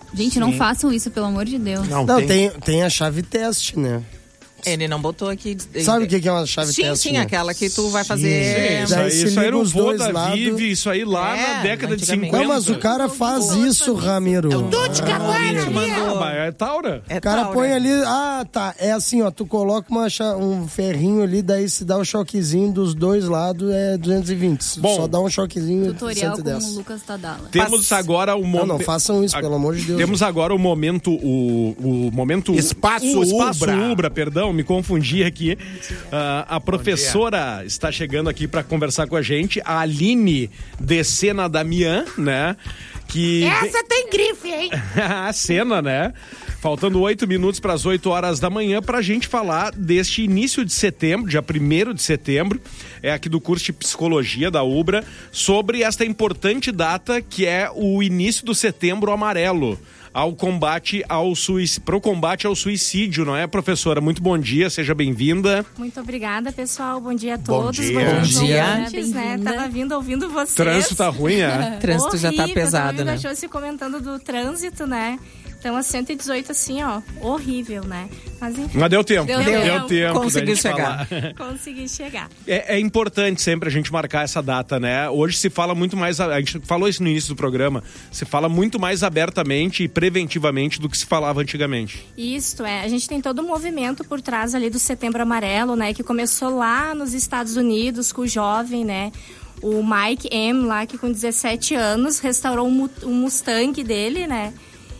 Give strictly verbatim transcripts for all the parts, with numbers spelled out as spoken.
Gente, Sim. não façam isso, pelo amor de Deus. Não, Não, tem... tem, tem a chave teste, né? Ele não botou aqui. Sabe o que que é uma chave sim, teste? Sim, né? aquela que tu vai fazer. Sim, isso Daí aí, se isso aí era liga o os vô dois da lados. Vive, isso aí lá É, na década de antigamente. cinquenta. Não, mas o cara faz isso, Ramiro. Eu tô de caguara, Ah, mas é Taura. É O cara tal, põe né? ali, ah, tá, é assim, ó, tu coloca uma, cha- um ferrinho ali, daí se dá o choquezinho dos dois lados, é duzentos e vinte. Bom, só dá um choquezinho, Tutorial cento e com dez. o Lucas Tadala. Temos Pas- agora o Não, momento. não façam isso, pelo amor de Deus. Temos agora o momento, o, o momento... Espaço o espaço Ubra. Ubra, perdão, me confundi aqui. Ah, a professora está chegando aqui para conversar com a gente, a Aline de Sena Damian, né? Que Essa tem grife, hein? a cena, né? Faltando oito minutos para as oito horas da manhã para a gente falar deste início de setembro, dia primeiro de setembro, é aqui do curso de Psicologia da Ubra, sobre esta importante data que é o início do Setembro Amarelo, ao combate ao suicídio, pro combate ao suicídio, não é, professora? Muito bom dia, seja bem-vinda. Muito obrigada, pessoal. Bom dia a Bom todos. dia. Bom Bom dia. ouvintes, né? Bem-vinda. Tava vindo ouvindo vocês. Trânsito tá ruim, é? Trânsito já tá Horrível, pesado, tava né? ouvindo a Josi comentando do trânsito, né? Então, a cento e dezoito, assim, ó, horrível, né? Mas enfim, Mas deu tempo, Deu deu, tempo. tempo. Conseguiu da gente chegar. falar. consegui chegar. É, é importante sempre a gente marcar essa data, né? Hoje se fala muito mais, a gente falou isso no início do programa, se fala muito mais abertamente e preventivamente do que se falava antigamente. Isto é, a gente tem todo um movimento por trás ali do Setembro Amarelo, né? Que começou lá nos Estados Unidos com o jovem, né? O Mike M, lá, que com dezessete anos restaurou um, mu- um Mustang dele, né?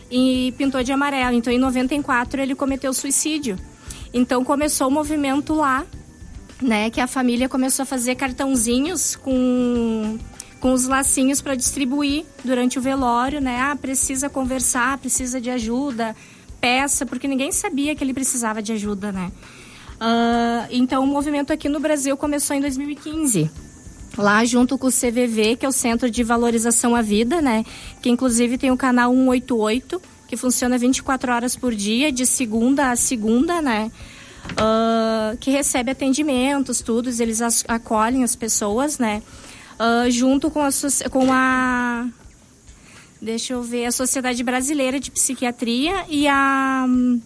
E pintou de amarelo. Então, em noventa e quatro, ele cometeu suicídio. Então, começou o movimento lá, né? Que a família começou a fazer cartãozinhos com, com os lacinhos para distribuir durante o velório, né? Ah, precisa conversar, precisa de ajuda, peça, porque ninguém sabia que ele precisava de ajuda, né? Ah, então, o movimento aqui no Brasil começou em dois mil e quinze. Lá junto com o C V V, que é o Centro de Valorização à Vida, né? Que inclusive tem o canal cento e oitenta e oito, que funciona vinte e quatro horas por dia, de segunda a segunda, né? Uh, que recebe atendimentos, tudo, eles as- acolhem as pessoas, né? Uh, junto com a, soci- com a... Deixa eu ver, a Sociedade Brasileira de Psiquiatria e a...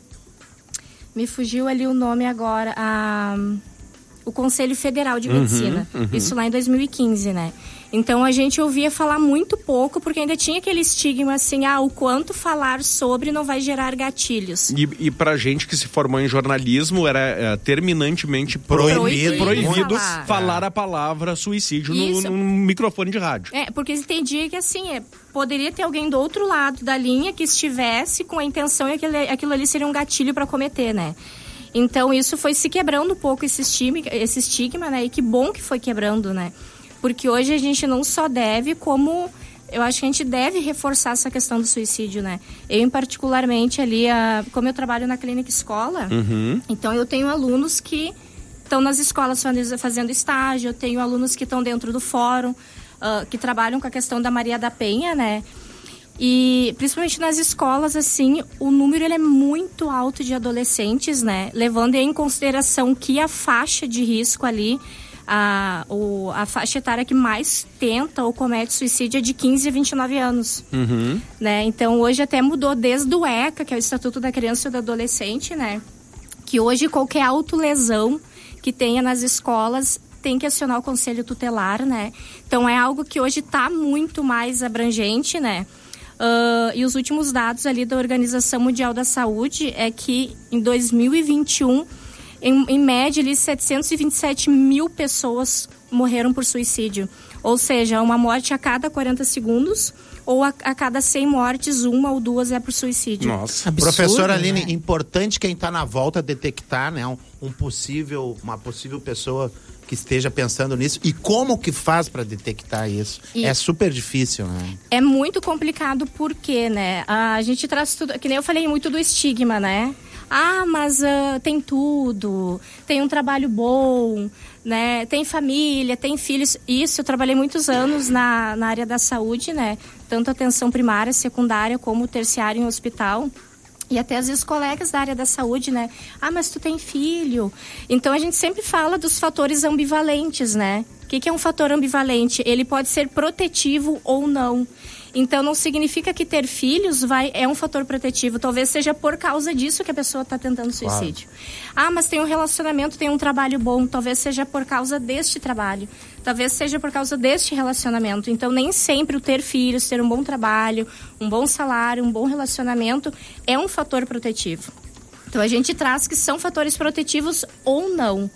Me fugiu ali o nome agora, a... o Conselho Federal de Medicina. Uhum, uhum. Isso lá em dois mil e quinze, né? Então a gente ouvia falar muito pouco, porque ainda tinha aquele estigma assim, ah, o quanto falar sobre não vai gerar gatilhos. E, e pra gente que se formou em jornalismo, era é, terminantemente proibido, Proibido. proibido Falar. falar a palavra suicídio no, Isso. num microfone de rádio. É, porque tem dia que assim, é, poderia ter alguém do outro lado da linha que estivesse com a intenção e aquilo, aquilo ali seria um gatilho para cometer, né? Então isso foi se quebrando um pouco esse estigma, esse estigma, né? E que bom que foi quebrando, né? Porque hoje a gente não só deve, como eu acho que a gente deve reforçar essa questão do suicídio, né? Eu, em particularmente, ali, a, como eu trabalho na clínica escola, Uhum. então eu tenho alunos que estão nas escolas fazendo, fazendo estágio, eu tenho alunos que estão dentro do fórum, ah, que trabalham com a questão da Maria da Penha, né? E principalmente nas escolas, assim, o número ele é muito alto de adolescentes, né? Levando em consideração que a faixa de risco ali, a, o, a faixa etária que mais tenta ou comete suicídio é de quinze a vinte e nove anos. Uhum. Né? Então, hoje até mudou desde o ECA, que é o Estatuto da Criança e do Adolescente, né? Que hoje qualquer autolesão que tenha nas escolas tem que acionar o Conselho Tutelar, né? Então, é algo que hoje está muito mais abrangente, né? Uh, e os últimos dados ali da Organização Mundial da Saúde é que em dois mil e vinte e um, em, em média, ali, setecentos e vinte e sete mil pessoas morreram por suicídio. Ou seja, uma morte a cada quarenta segundos ou a, a cada cem mortes, uma ou duas é por suicídio. Nossa. Absurdo, Professora Aline, né? importante quem está na volta detectar, né, um, um possível, uma possível pessoa que esteja pensando nisso e como que faz para detectar isso. E- É super difícil, né? É muito complicado porque, né? A gente traz tudo, que nem eu falei muito do estigma, né? Ah, mas ah, tem tudo, tem um trabalho bom, né? Tem família, tem filhos. Isso, eu trabalhei muitos anos na, na área da saúde, né? Tanto atenção primária, secundária, como terciária em hospital. E até às vezes colegas da área da saúde, né? Ah, mas tu tem filho. Então a gente sempre fala dos fatores ambivalentes, né? O que, que é um fator ambivalente? Ele pode ser protetivo ou não. Então não significa que ter filhos vai, é um fator protetivo. Talvez seja por causa disso que a pessoa está tentando suicídio. Claro. Ah, mas tem um relacionamento, tem um trabalho bom. Talvez seja por causa deste trabalho. Talvez seja por causa deste relacionamento. Então nem sempre o ter filhos, ter um bom trabalho, um bom salário, um bom relacionamento é um fator protetivo. Então a gente traz que são fatores protetivos ou não.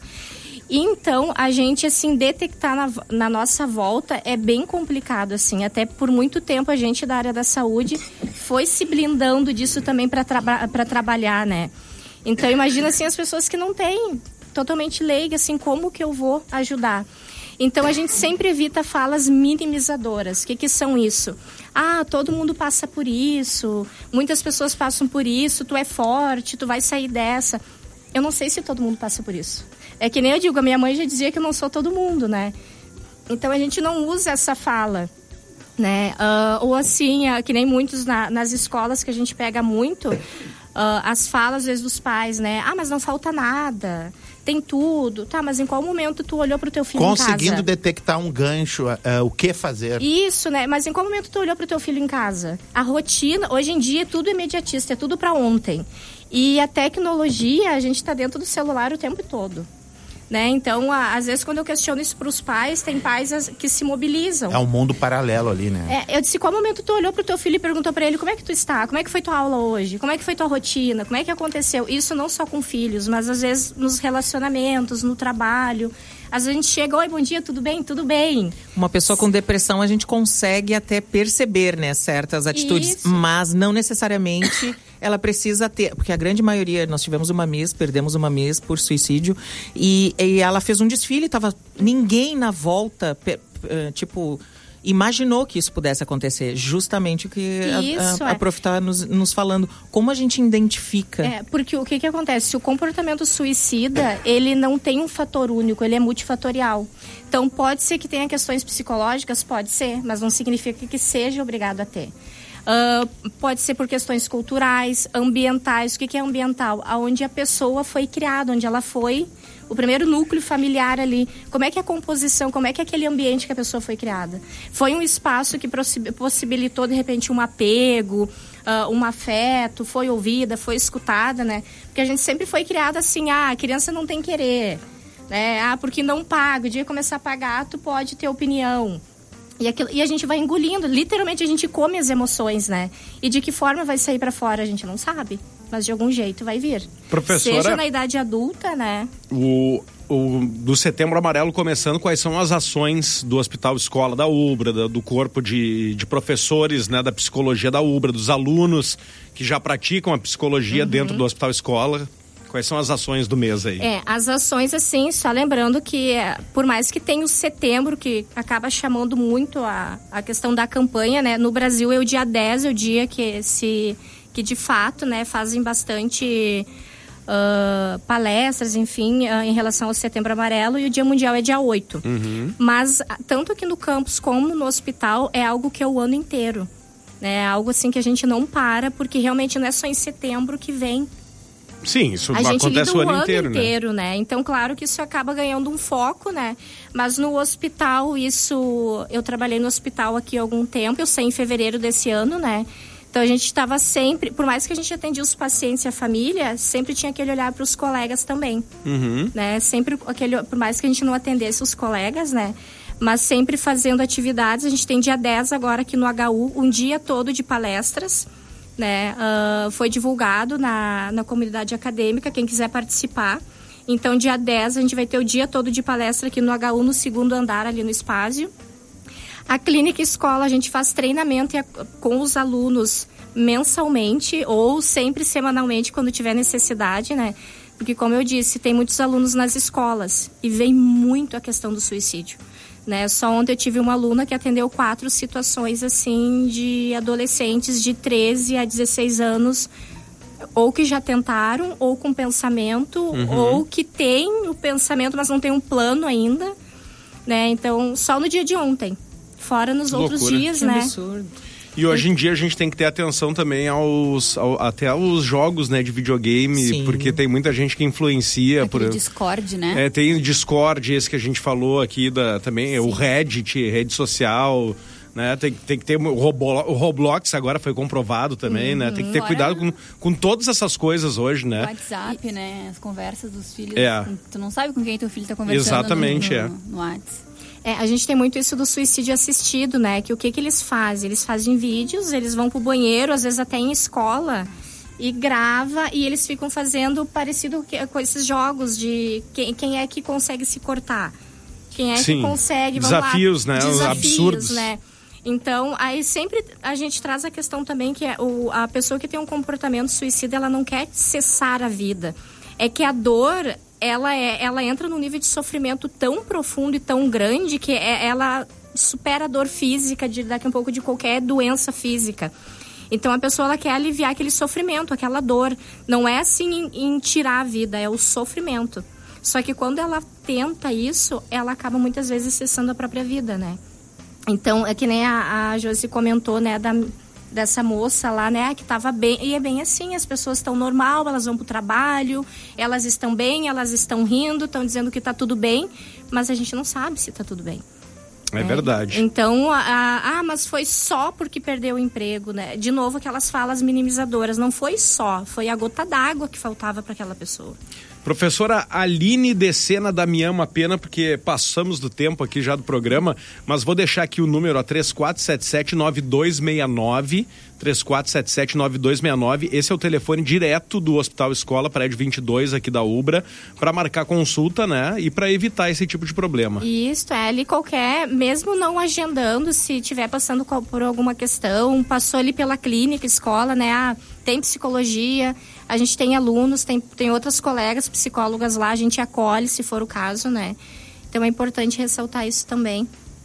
Então, a gente, assim, detectar na, na nossa volta é bem complicado, assim. Até por muito tempo a gente da área da saúde foi se blindando disso também para traba- para trabalhar, né? Então, imagina, assim, as pessoas que não têm, totalmente leigas, assim, como que eu vou ajudar? Então, a gente sempre evita falas minimizadoras. O que que são isso? Ah, todo mundo passa por isso, muitas pessoas passam por isso, tu é forte, tu vai sair dessa. Eu não sei se todo mundo passa por isso. É que nem eu digo, a minha mãe já dizia que eu não sou todo mundo, né? Então a gente não usa essa fala, né? Uh, ou assim, uh, que nem muitos na, nas escolas que a gente pega muito, uh, as falas às vezes dos pais, né? Ah, mas não falta nada, tem tudo. Tá, mas em qual momento tu olhou pro teu filho em casa? Conseguindo detectar um gancho, uh, o que fazer. Isso, né? Mas em qual momento tu olhou pro teu filho em casa? A rotina, hoje em dia, é tudo imediatista, é tudo para ontem. E a tecnologia, a gente está dentro do celular o tempo todo. Né? Então, a, às vezes, quando eu questiono isso para os pais, tem pais as, que se mobilizam. É um mundo paralelo ali, né? É, eu disse, qual momento tu olhou para o teu filho e perguntou para ele como é que tu está? Como é que foi tua aula hoje? Como é que foi tua rotina? Como é que aconteceu? Isso não só com filhos, mas às vezes nos relacionamentos, no trabalho. Às vezes a gente chega, oi, bom dia, tudo bem? Tudo bem. Uma pessoa com depressão, a gente consegue até perceber, né, certas atitudes, Isso. mas não necessariamente ela precisa ter, porque a grande maioria, nós tivemos uma Miss, perdemos uma Miss por suicídio, e, e ela fez um desfile, tava ninguém na volta, per, uh, tipo... imaginou que isso pudesse acontecer, justamente o que Isso, a, a, é. a prof está nos, nos falando. Como a gente identifica? É, porque o que que acontece? O comportamento suicida, ele não tem um fator único, ele é multifatorial. Então, pode ser que tenha questões psicológicas, pode ser, mas não significa que seja obrigado a ter. Uh, pode ser por questões culturais, ambientais. O que que é ambiental? Aonde a pessoa foi criada, onde ela foi... O primeiro núcleo familiar ali, como é que é a composição, como é que é aquele ambiente que a pessoa foi criada? Foi um espaço que possibilitou, de repente, um apego, uh, um afeto, foi ouvida, foi escutada, né? Porque a gente sempre foi criada assim, ah, a criança não tem querer, né? Ah, porque não paga, o dia que começar a pagar, tu pode ter opinião. E, aquilo, e a gente vai engolindo, literalmente a gente come as emoções, né? E de que forma vai sair pra fora, a gente não sabe. Mas de algum jeito vai vir. Professora, seja na idade adulta, né? O, o, do Setembro Amarelo começando, quais são as ações do Hospital Escola da Ubra, do, do corpo de, de professores, né, da psicologia da Ubra, dos alunos que já praticam a psicologia uhum. dentro do Hospital Escola? Quais são as ações do mês aí? É, as ações, assim, só lembrando que, por mais que tenha o setembro, que acaba chamando muito a, a questão da campanha, né? No Brasil é o dia dez, é o dia que se... que de fato, né, fazem bastante uh, palestras, enfim, uh, em relação ao Setembro Amarelo, e o Dia Mundial é dia oito. Uhum. Mas, tanto aqui no campus como no hospital, é algo que é o ano inteiro. Né? É algo assim que a gente não para, porque realmente não é só em setembro que vem. Sim, isso a gente acontece lida o ano, ano inteiro, inteiro, né? né? Então, claro que isso acaba ganhando um foco, né? Mas no hospital, isso... Eu trabalhei no hospital aqui há algum tempo, eu saí em fevereiro desse ano, né? Então, a gente estava sempre... Por mais que a gente atendia os pacientes e a família, sempre tinha aquele olhar para os colegas também. Uhum. Né? Sempre aquele... Por mais que a gente não atendesse os colegas, né? Mas sempre fazendo atividades. A gente tem dia dez agora aqui no H U, um dia todo de palestras. Né? Uh, foi divulgado na, na comunidade acadêmica, quem quiser participar. Então, dia dez, a gente vai ter o dia todo de palestra aqui no H U, no segundo andar, ali no Espásio. A clínica escola, a gente faz treinamento com os alunos mensalmente ou sempre semanalmente, quando tiver necessidade, né? Porque, como eu disse, tem muitos alunos nas escolas e vem muito a questão do suicídio. Né? Só ontem eu tive uma aluna que atendeu quatro situações assim de adolescentes de treze a dezesseis anos, ou que já tentaram, ou com pensamento, uhum. ou que tem o pensamento, mas não tem um plano ainda. Né? Então, só no dia de ontem. Fora nos que outros loucura. dias, que né? Absurdo. E hoje em dia a gente tem que ter atenção também aos, ao, até aos jogos, né, de videogame, Sim. porque tem muita gente que influencia. Aquele por Discord, né? É, tem Discord, esse que a gente falou aqui da, também, Sim. o Reddit, rede social, né? Tem, tem que ter o, Roblo, o Roblox agora foi comprovado também, uhum. né? Tem que ter Fora... cuidado com, com todas essas coisas hoje, né? WhatsApp, né? As conversas dos filhos. É. Tu não sabe com quem teu filho tá conversando. Exatamente, no, é. no, no WhatsApp. É, a gente tem muito isso do suicídio assistido, né? Que o que que eles fazem? Eles fazem vídeos, eles vão pro banheiro, às vezes até em escola, e grava, e eles ficam fazendo parecido com esses jogos de quem, quem é que consegue se cortar. Quem é Sim. que consegue... Desafios, lá, né? Desafios, Os absurdos. Né? Então, aí sempre a gente traz a questão também que é o, a pessoa que tem um comportamento suicida, ela não quer cessar a vida. É que a dor... Ela, é, ela entra num nível de sofrimento tão profundo e tão grande que é, ela supera a dor física de daqui a um pouco de qualquer doença física. Então a pessoa ela quer aliviar aquele sofrimento, aquela dor. Não é assim em, em tirar a vida, é o sofrimento. Só que quando ela tenta isso, ela acaba muitas vezes cessando a própria vida, né? Então é que nem a, a Josi comentou, né, da... dessa moça lá, né, que estava bem, e é bem assim, as pessoas estão normal, elas vão pro trabalho, elas estão bem, elas estão rindo, estão dizendo que tá tudo bem, mas a gente não sabe se tá tudo bem. É, é verdade. Então, a, a, ah, mas foi só porque perdeu o emprego, né? De novo, aquelas falas minimizadoras, não foi só, foi a gota d'água que faltava para aquela pessoa. Professora Aline Decena Damião, uma pena porque passamos do tempo aqui já do programa, mas vou deixar aqui o número, ó, três quatro sete sete nove dois seis nove, três quatro sete sete nove dois seis nove, esse é o telefone direto do Hospital Escola, prédio vinte e dois aqui da Ubra, para marcar consulta, né, e para evitar esse tipo de problema. Isso, é ali qualquer, mesmo não agendando, se tiver passando por alguma questão, passou ali pela clínica, escola, né, ah, tem psicologia, a gente tem alunos, tem, tem outras colegas psicólogas lá, a gente acolhe se for o caso, né? Então é importante ressaltar isso também.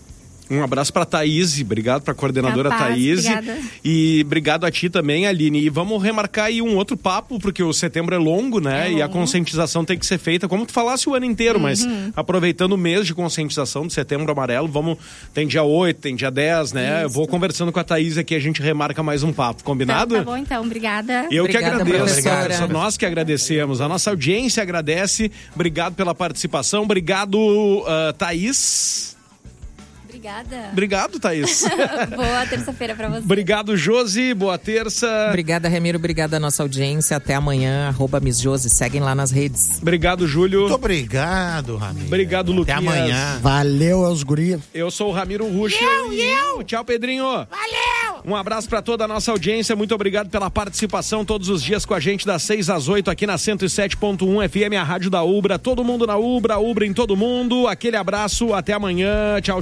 Um abraço para a Thaís, obrigado para a coordenadora Capaz, Thaís. Obrigada. E obrigado a ti também, Aline. E vamos remarcar aí um outro papo, porque o setembro é longo, né? É longo. E a conscientização tem que ser feita, como tu falasse o ano inteiro, uhum. mas aproveitando o mês de conscientização do Setembro Amarelo, vamos, tem dia oito, tem dia dez, né? Isso. Eu vou conversando com a Thaís aqui, a gente remarca mais um papo, combinado? Tá, tá bom então, obrigada. Eu obrigada, que agradeço, professora. Nós que agradecemos, a nossa audiência agradece, obrigado pela participação, obrigado, uh, Thaís. Obrigada. Obrigado, Thaís. Boa terça-feira pra você. Obrigado, Josi. Boa terça. Obrigada, Remiro. Obrigada à nossa audiência. Até amanhã. Arroba Miss Josi. Seguem lá nas redes. Obrigado, Júlio. Muito obrigado, Ramiro. Obrigado, Luquinhas. Até amanhã. Valeu, aos guri. Eu sou o Ramiro Russo. Eu, e eu. Tchau, Pedrinho. Valeu. Um abraço pra toda a nossa audiência. Muito obrigado pela participação todos os dias com a gente, das seis às oito, aqui na cento e sete ponto um F M, a rádio da Ubra. Todo mundo na Ubra, Ubra em todo mundo. Aquele abraço. Até amanhã. Tchau,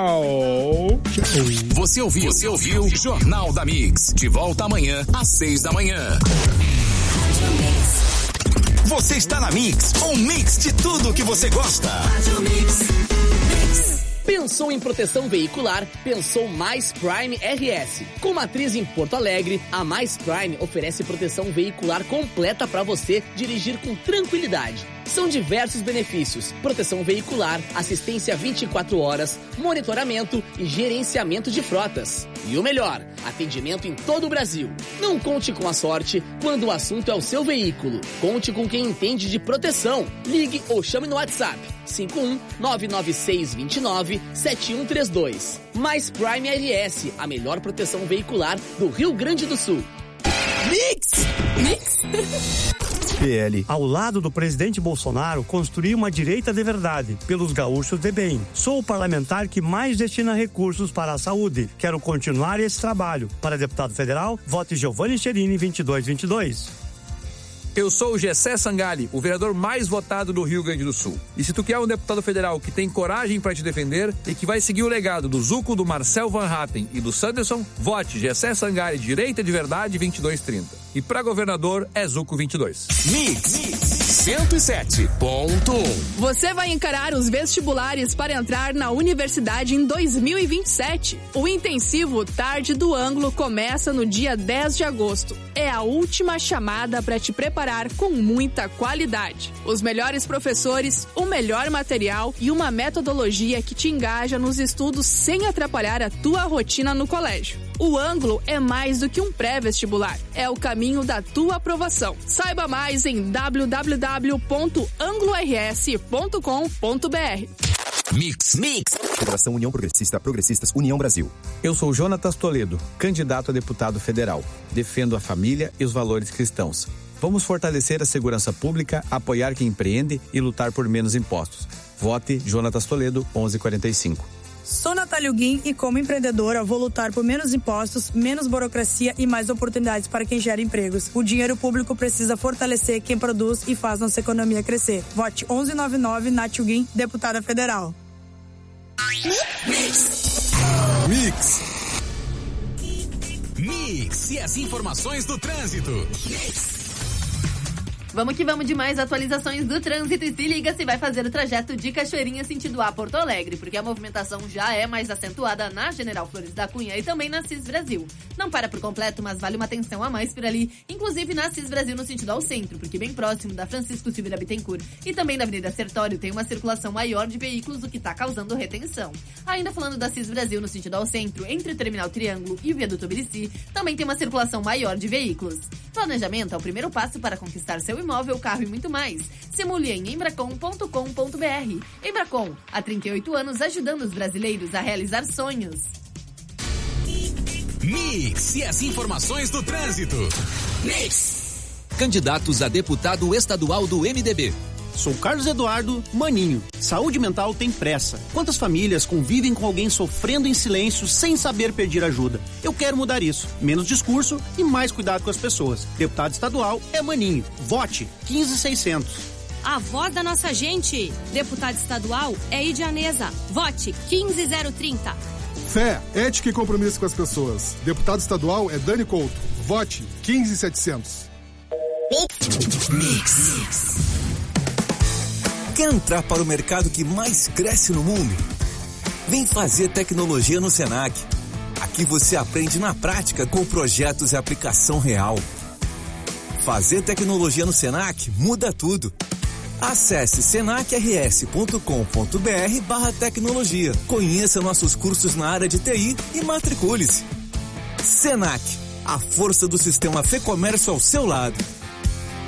tchau. Você ouviu? Você ouviu? Jornal da Mix. De volta amanhã, às seis da manhã. Você está na Mix, um mix de tudo que você gosta. Pensou em proteção veicular? Pensou Mais Prime R S. Com matriz em Porto Alegre, a Mais Prime oferece proteção veicular completa para você dirigir com tranquilidade. São diversos benefícios: proteção veicular, assistência vinte e quatro horas, monitoramento e gerenciamento de frotas. E o melhor, atendimento em todo o Brasil. Não conte com a sorte quando o assunto é o seu veículo. Conte com quem entende de proteção. Ligue ou chame no WhatsApp cinco um nove nove seis dois nove sete um três dois. Mais Prime R S, a melhor proteção veicular do Rio Grande do Sul. Mix! Mix! P L. Ao lado do presidente Bolsonaro, construir uma direita de verdade, pelos gaúchos de bem. Sou o parlamentar que mais destina recursos para a saúde. Quero continuar esse trabalho. Para deputado federal, vote Giovanni Cherini vinte e dois vinte e dois. Eu sou o Gessé Sangali, o vereador mais votado do Rio Grande do Sul. E se tu quer um deputado federal que tem coragem para te defender e que vai seguir o legado do Zuco, do Marcel Van Hatten e do Sanderson, vote Gessé Sangali, direita de verdade, vinte e dois trinta. E para governador é Zuco vinte e dois. Mix, Mix cento e sete ponto um. Você vai encarar os vestibulares para entrar na universidade em dois mil e vinte e sete. O intensivo Tarde do Ângulo começa no dia dez de agosto. É a última chamada para te preparar com muita qualidade. Os melhores professores, o melhor material e uma metodologia que te engaja nos estudos sem atrapalhar a tua rotina no colégio. O Ângulo é mais do que um pré-vestibular. É o caminho da tua aprovação. Saiba mais em w w w ponto ângulo r s ponto com ponto b r. Mix. Mix. Federação União Progressista, Progressistas, União Brasil. Eu sou Jonatas Toledo, candidato a deputado federal. Defendo a família e os valores cristãos. Vamos fortalecer a segurança pública, apoiar quem empreende e lutar por menos impostos. Vote Jonatas Toledo, onze quarenta e cinco. Sou Natália Huguin e, como empreendedora, vou lutar por menos impostos, menos burocracia e mais oportunidades para quem gera empregos. O dinheiro público precisa fortalecer quem produz e faz nossa economia crescer. Vote onze noventa e nove, Nath Huguin, deputada federal. Mix. Mix. Mix e as informações do trânsito. Mix. Vamos que vamos de mais atualizações do trânsito e se liga se vai fazer o trajeto de Cachoeirinha sentido a Porto Alegre, porque a movimentação já é mais acentuada na General Flores da Cunha e também na Cis Brasil. Não para por completo, mas vale uma atenção a mais por ali, inclusive na Cis Brasil no sentido ao centro, porque bem próximo da Francisco Silveira Bittencourt e também da Avenida Sertório tem uma circulação maior de veículos, o que está causando retenção. Ainda falando da Cis Brasil no sentido ao centro, entre o Terminal Triângulo e o Viaduto Birici, também tem uma circulação maior de veículos. Planejamento é o primeiro passo para conquistar seu imóvel, carro e muito mais. Simule em embracon ponto com ponto b r. Embracon, há trinta e oito anos ajudando os brasileiros a realizar sonhos. Mix e as informações do trânsito. Mix. Candidatos a deputado estadual do M D B. Sou Carlos Eduardo Maninho. Saúde mental tem pressa. Quantas famílias convivem com alguém sofrendo em silêncio sem saber pedir ajuda? Eu quero mudar isso. Menos discurso e mais cuidado com as pessoas. Deputado estadual é Maninho. Vote quinze mil e seiscentos. A voz da nossa gente. Deputado estadual é Idianesa. Vote quinze mil trinta. Fé, ética e compromisso com as pessoas. Deputado estadual é Dani Couto. Vote quinze mil e setecentos. Mix. Mix. Quer entrar para o mercado que mais cresce no mundo? Vem fazer tecnologia no Senac. Aqui você aprende na prática com projetos e aplicação real. Fazer tecnologia no Senac muda tudo. Acesse senac r s ponto com ponto b r barra tecnologia. Conheça nossos cursos na área de T I e matricule-se. Senac, a força do sistema Fê Comércio ao seu lado.